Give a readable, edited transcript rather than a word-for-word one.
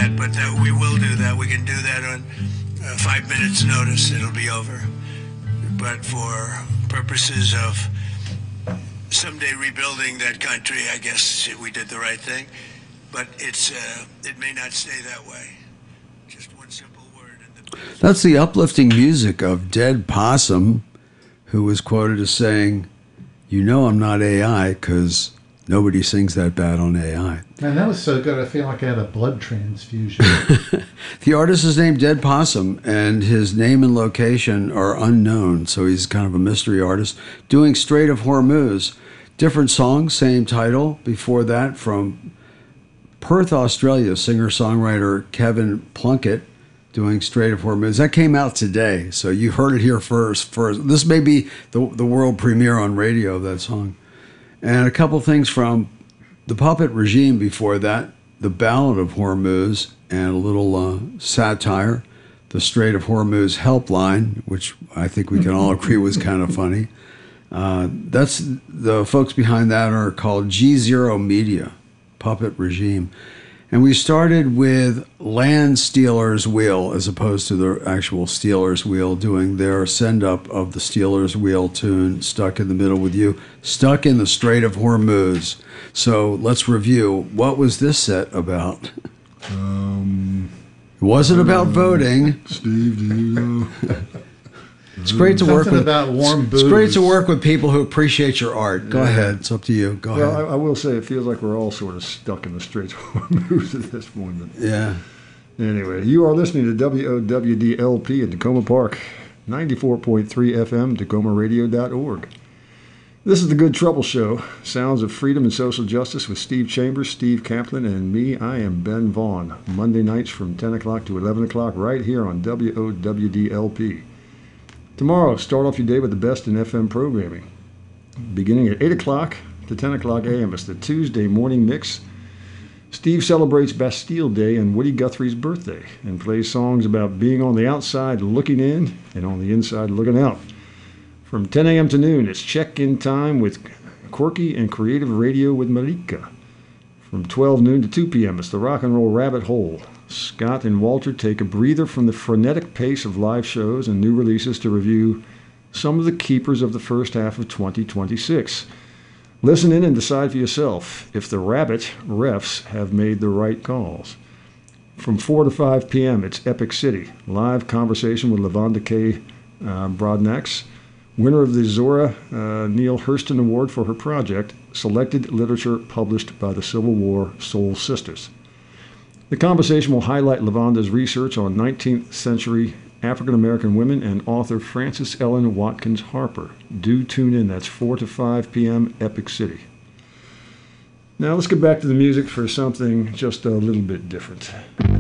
that, but we will do that. We can do that on 5 minutes notice. It'll be over. But for purposes of someday rebuilding that country, I guess we did the right thing. But it may not stay that way. Just one simple word. That's the uplifting music of Dead Possum, who was quoted as saying, "You know I'm not AI because nobody sings that bad on AI." Man, that was so good. I feel like I had a blood transfusion. The artist is named Dead Possum, and his name and location are unknown, so he's kind of a mystery artist. Doing Strait of Hormuz. Different song, same title. Before that, from Perth, Australia, singer-songwriter Kevin Plunkett, doing Strait of Hormuz. That came out today, so you heard it here first. This may be the world premiere on radio of that song. And a couple things from the Puppet Regime before that, the Ballad of Hormuz, and a little satire, the Strait of Hormuz Helpline, which I think we can all agree was kind of funny. That's the folks behind that are called G0 Media, Puppet Regime. And we started with Land Stealers Wheel as opposed to the actual Stealers Wheel, doing their send-up of the Stealers Wheel tune, Stuck in the Middle with You, Stuck in the Strait of Hormuz. So let's review. What was this set about? Was it about voting? Steve, do you know? It's great to work with. About warm booze. It's great to work with people who appreciate your art. Go ahead. It's up to you. Go ahead. Well, I will say it feels like we're all sort of stuck in the Straits of Hormuz at this point. But Yeah. anyway, you are listening to WOWDLP in Tacoma Park, 94.3 FM, TacomaRadio.org. This is the Good Trouble Show, sounds of freedom and social justice with Steve Chambers, Steve Kaplan, and me. I am Ben Vaughn. Monday nights from 10 o'clock to 11 o'clock right here on WOWDLP. Tomorrow, start off your day with the best in FM programming. Beginning at 8 o'clock to 10 o'clock a.m. It's the Tuesday morning mix. Steve celebrates Bastille Day and Woody Guthrie's birthday and plays songs about being on the outside looking in and on the inside looking out. From 10 a.m. to noon, it's check-in time with Quirky and Creative Radio with Marika. From 12 noon to 2 p.m., it's the Rock and Roll Rabbit Hole. Scott and Walter take a breather from the frenetic pace of live shows and new releases to review some of the keepers of the first half of 2026. Listen in and decide for yourself if the Rabbit refs have made the right calls. From 4 to 5 p.m., it's Epic City, live conversation with Lavonda K. Broadnax, winner of the Zora Neale Hurston Award for her project, Selected Literature published by the Civil War Soul Sisters. The conversation will highlight Lavonda's research on 19th century African-American women and author Frances Ellen Watkins Harper. Do tune in. That's 4 to 5 p.m. Epic City. Now let's get back to the music for something just a little bit different.